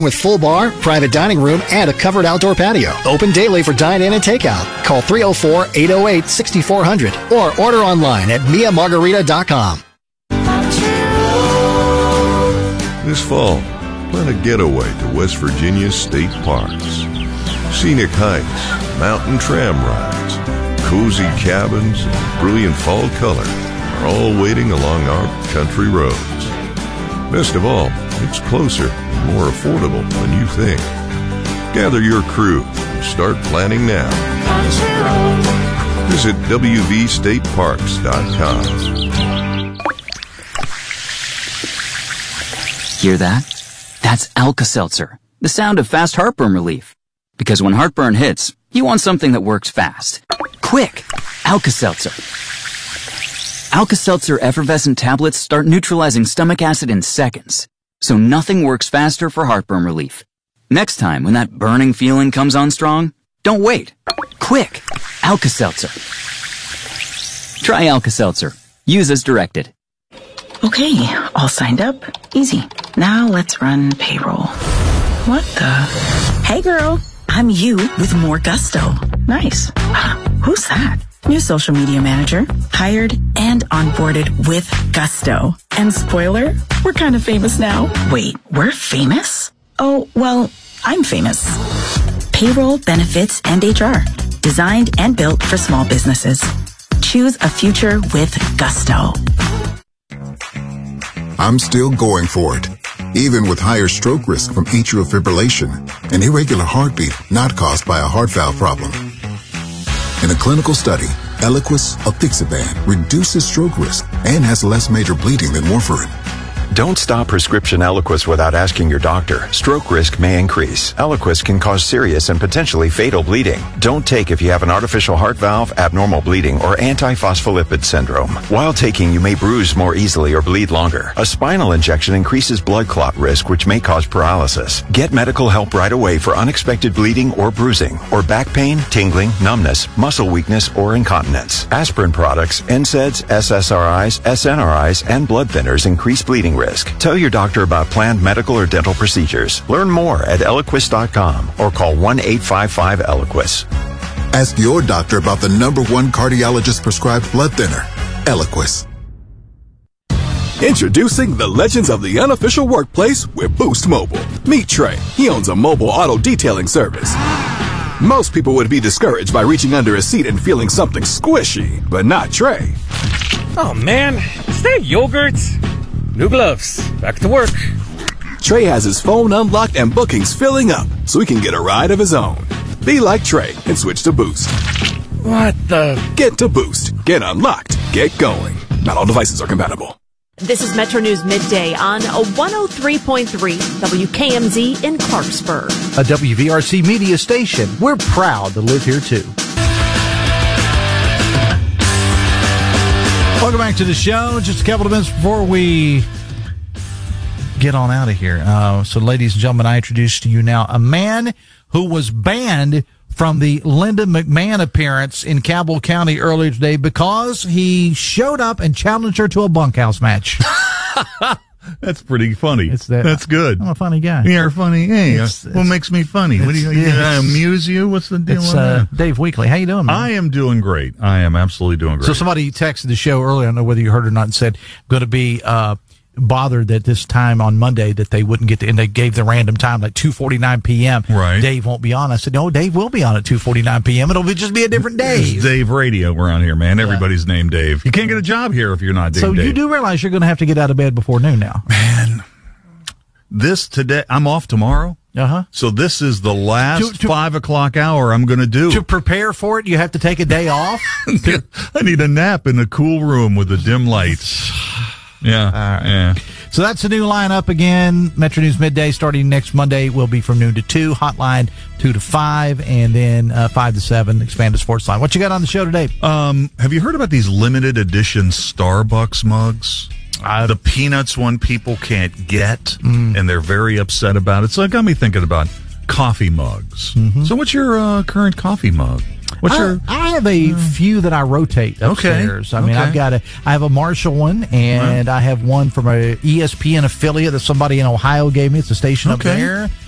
With full bar, private dining room, and a covered outdoor patio. Open daily for dine-in and takeout. Call 304-808-6400 or order online at miamargarita.com. This fall, plan a getaway to West Virginia's state parks. Scenic hikes, mountain tram rides, cozy cabins, and brilliant fall color are all waiting along our country roads. Best of all, it's closer and more affordable than you think. Gather your crew and start planning now. Visit wvstateparks.com. Hear that? That's Alka-Seltzer, the sound of fast heartburn relief. Because when heartburn hits, you want something that works fast. Quick! Alka-Seltzer. Alka-Seltzer effervescent tablets start neutralizing stomach acid in seconds. So nothing works faster for heartburn relief. Next time when that burning feeling comes on strong, don't wait. Quick! Alka-Seltzer. Try Alka-Seltzer. Use as directed. Okay, all signed up. Easy. Now let's run payroll. What the? Hey girl, I'm you with more gusto. Nice. Who's that? New social media manager. Hired and onboarded with gusto. And spoiler, we're kind of famous now. Wait, we're famous? Oh, well, I'm famous. Payroll, benefits, and HR. Designed and built for small businesses. Choose a future with gusto. I'm still going for it, even with higher stroke risk from atrial fibrillation, an irregular heartbeat not caused by a heart valve problem. In a clinical study, Eliquis apixaban reduces stroke risk and has less major bleeding than warfarin. Don't stop prescription Eliquis without asking your doctor. Stroke risk may increase. Eliquis can cause serious and potentially fatal bleeding. Don't take if you have an artificial heart valve, abnormal bleeding, or antiphospholipid syndrome. While taking, you may bruise more easily or bleed longer. A spinal injection increases blood clot risk, which may cause paralysis. Get medical help right away for unexpected bleeding or bruising, or back pain, tingling, numbness, muscle weakness, or incontinence. Aspirin products, NSAIDs, SSRIs, SNRIs, and blood thinners increase bleeding risk. Tell your doctor about planned medical or dental procedures. Learn more at Eliquis.com or call 1-855-ELIQUIS. Ask your doctor about the #1 cardiologist prescribed blood thinner, Eliquis. Introducing the legends of the unofficial workplace with Boost Mobile. Meet Trey. He owns a mobile auto detailing service. Most people would be discouraged by reaching under a seat and feeling something squishy, but not Trey. Oh man, is that yogurt? New gloves. Back to work. Trey has his phone unlocked and bookings filling up so he can get a ride of his own. Be like Trey and switch to Boost. What the? Get to Boost. Get unlocked. Get going. Not all devices are compatible. This is Metro News Midday on a 103.3 WKMZ in Clarksburg. A WVRC media station. We're proud to live here, too. Welcome back to the show. Just a couple of minutes before we get on out of here. So, ladies and gentlemen, I introduce to you now a man who was banned from the Linda McMahon appearance in Cabell County earlier today because he showed up and challenged her to a bunkhouse match. That's pretty funny. That's good. I'm a funny guy. You're funny. Hey, what makes me funny? What do you amuse you? What's the deal with that? Dave Weekley. How you doing, man? I am doing great. I am absolutely doing great. So somebody texted the show earlier, I don't know whether you heard or not, and said, going to be bothered that this time on Monday that they wouldn't get to, and they gave the random time, like 2:49 p.m. Right. Dave won't be on. I said, no, Dave will be on at 2:49 p.m. It'll just be a different Dave. It's Dave Radio around here, man. Everybody's named Dave. You can't get a job here if you're not Dave. So Dave. You do realize you're going to have to get out of bed before noon now. Man, today, I'm off tomorrow. Uh-huh. So this is the last 5 o'clock hour I'm going to do. To prepare for it, you have to take a day off? I need a nap in a cool room with the dim lights. Yeah. All right. Yeah. So that's the new lineup again. Metro News Midday starting next Monday will be from noon to 2, Hotline 2 to 5, and then 5 to 7, Expanded Sports Line. What you got on the show today? Have you heard about these limited edition Starbucks mugs? The Peanuts one people can't get, and they're very upset about it. So it got me thinking about coffee mugs. Mm-hmm. So what's your current coffee mug? I have a few that I rotate upstairs. Okay. I mean, I have a Marshall one, and I have one from a ESPN affiliate that somebody in Ohio gave me. It's a station up there.